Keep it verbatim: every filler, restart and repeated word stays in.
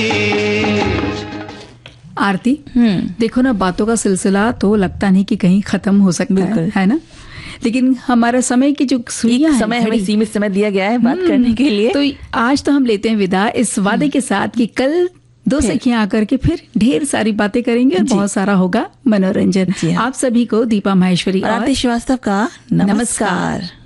आरती, देखो ना, बातों का सिलसिला तो लगता नहीं कि कहीं खत्म हो सकता है, है ना? लेकिन हमारा समय की जो सुइयां समय हमें सीमित समय दिया गया है बात करने के लिए, तो आज तो हम लेते हैं विदा इस वादे के साथ कि कल दो सखियां आकर के फिर ढेर सारी बातें करेंगे और बहुत सारा होगा मनोरंजन। आप सभी को दीपा माहेश्वरी और आरती श्रीवास्तव का नमस्कार।